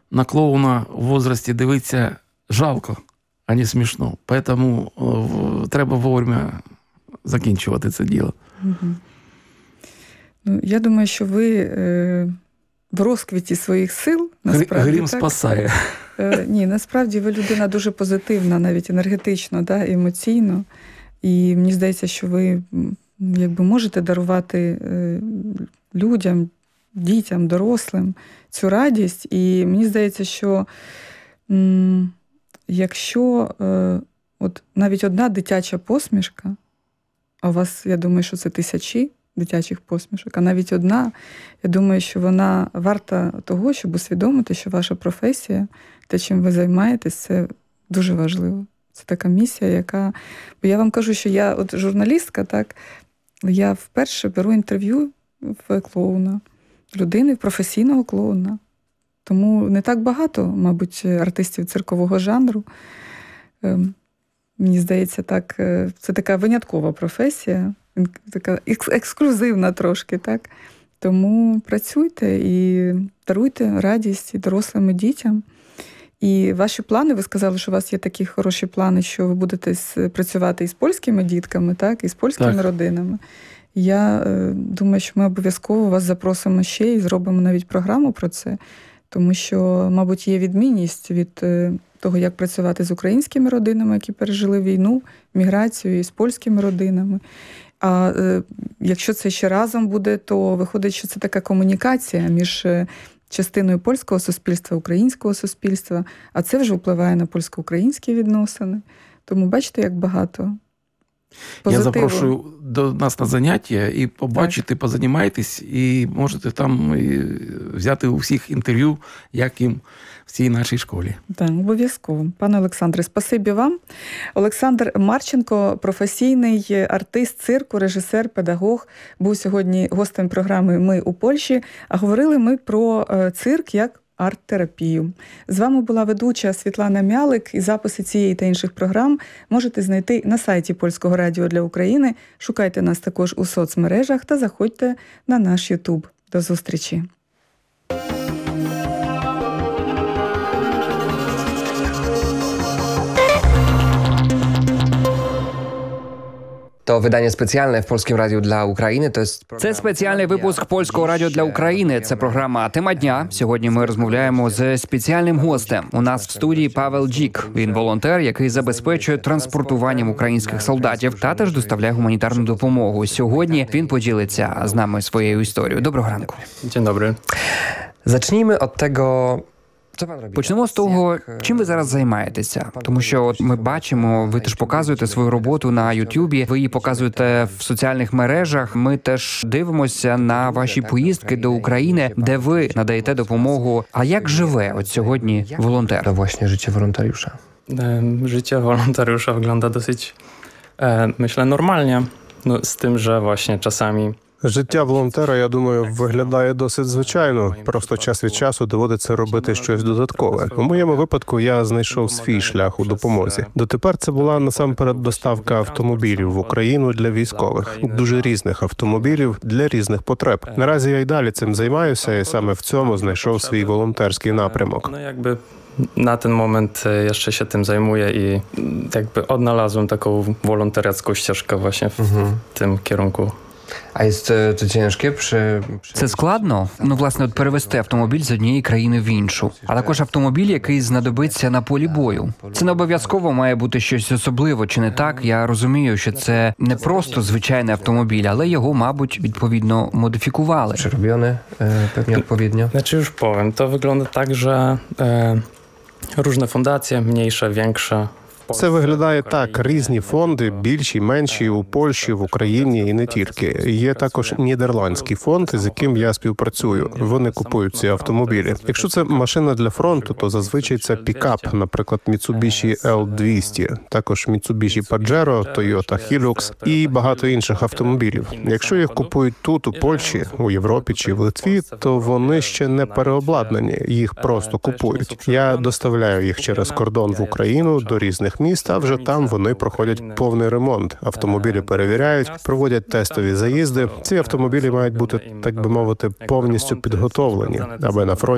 на клоуна в возрасті дивитися жалко, а не смішно. Тому треба вовремя закінчувати це діло. Угу. Ну, я думаю, що ви в розквіті своїх сил, насправді, Грім спасає. Ні, насправді ви людина дуже позитивна, навіть енергетично, да, емоційно. І мені здається, що ви якби можете дарувати людям, дітям, дорослим цю радість. І мені здається, що якщо от навіть одна дитяча посмішка, а у вас, я думаю, що це тисячі дитячих посмішок, а навіть одна, я думаю, що вона варта того, щоб усвідомити, що ваша професія, те, чим ви займаєтесь, це дуже важливо. Це така місія, яка... Бо я вам кажу, що я от журналістка, так, я вперше беру інтерв'ю в клоуна, людини, професійного клоуна. Тому не так багато, мабуть, артистів циркового жанру. Мені здається, так, це така виняткова професія, така ексклюзивна трошки, так? Тому працюйте і даруйте радість і дорослим і дітям. І ваші плани, ви сказали, що у вас є такі хороші плани, що ви будете працювати із польськими дітками, так, і з польськими родинами. Я думаю, що ми обов'язково вас запросимо ще і зробимо навіть програму про це, тому що, мабуть, є відмінність від того, як працювати з українськими родинами, які пережили війну, міграцію, і з польськими родинами. А якщо це ще разом буде, то виходить, що це така комунікація між частиною польського суспільства, українського суспільства, а це вже впливає на польсько-українські відносини. Тому бачите, як багато позитиву. Я запрошую до нас на заняття і побачите, позанімайтесь, і можете там взяти у всіх інтерв'ю, як їм в цій нашій школі. Так, обов'язково. Пане Олександре, спасибі вам. Олександр Марченко, професійний артист цирку, режисер, педагог, був сьогодні гостем програми «Ми у Польщі», а говорили ми про цирк як арт-терапію. З вами була ведуча Світлана Мялик, і записи цієї та інших програм можете знайти на сайті Польського радіо для України. Шукайте нас також у соцмережах та заходьте на наш YouTube. До зустрічі! To wydanie specjalne w Polskim Radiu dla України. Це спеціальний випуск Польського радіо для України. Це програма «Тема дня». Сьогодні ми розмовляємо з спеціальним гостем. У нас в студії Павел Джік. Він волонтер, який забезпечує транспортуванням українських солдатів та теж доставляє гуманітарну допомогу. Сьогодні він поділиться з нами своєю історією. Доброго ранку. Dzień dobry. Zacznijmy od tego. Почнемо з того, чим ви зараз займаєтеся. Тому що от ми бачимо, ви теж показуєте свою роботу на Ютубі, ви її показуєте в соціальних мережах. Ми теж дивимося на ваші поїздки до України, де ви надаєте допомогу. А як живе от сьогодні волонтер? To właśnie życie wolontariusza. Życie wolontariusza wygląda dosyć, myślę, normalnie. No, z tym, że właśnie czasami... Життя волонтера, я думаю, виглядає досить звичайно. Просто час від часу доводиться робити щось додаткове. У моєму випадку я знайшов свій шлях у допомозі. Дотепер це була насамперед доставка автомобілів в Україну для військових. Дуже різних автомобілів для різних потреб. Наразі я й далі цим займаюся, і саме в цьому знайшов свій волонтерський напрямок. No jakby na ten moment jeszcze się tym zajmuję i jakby odnalazłem taką wolontariacką ścieżkę właśnie w tym kierunku. A jest to ciężkie przy... Це складно? Ну, власне, от перевести автомобіль з однієї країни в іншу. А також автомобіль, який знадобиться на полі бою. Це не обов'язково має бути щось особливе, чи не так? Я розумію, що це не просто звичайний автомобіль, але його, мабуть, відповідно модифікували. Przerobione pewnie odpowiednio. Znaczy już powiem, to wygląda tak, że różne fundacje, mniejsze, większe, Це виглядає так. Різні фонди, більші, менші, у Польщі, в Україні і не тільки. Є також нідерландський фонд, з яким я співпрацюю. Вони купують ці автомобілі. Якщо це машина для фронту, то зазвичай це пікап, наприклад, Mitsubishi L200, також Mitsubishi Pajero, Toyota Hilux і багато інших автомобілів. Якщо їх купують тут, у Польщі, у Європі чи в Литві, то вони ще не переобладнані, їх просто купують. Я доставляю їх через кордон в Україну до різних міст, а вже там вони проходять повний ремонт. Автомобілі перевіряють, проводять тестові заїзди. Ці автомобілі мають бути, так би мовити, повністю підготовлені, аби на фронті